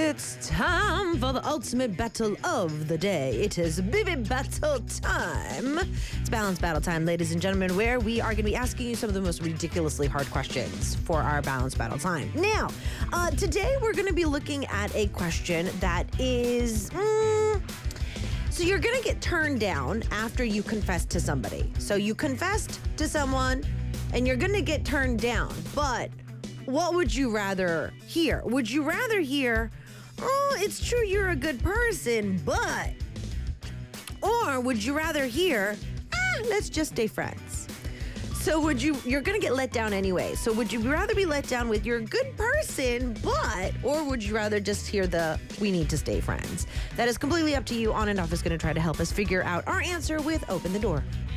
It's time for the ultimate battle of the day. It is Baby Battle time. It's Balance Battle time, ladies and gentlemen, where we are going to be asking you some of the most ridiculously hard questions for our Balance Battle time. Now, today we're going to be looking at a question that is... So you're going to get turned down after you confess to somebody. So you confessed to someone and you're going to get turned down. But what would you rather hear? Would you rather hear, oh, it's true you're a good person, but... Or would you rather hear, let's just stay friends? So you're going to get let down anyway. So would you rather be let down with you're a good person, but, or would you rather just hear the we need to stay friends? That is completely up to you. On and Off is going to try to help us figure out our answer with Open the Door.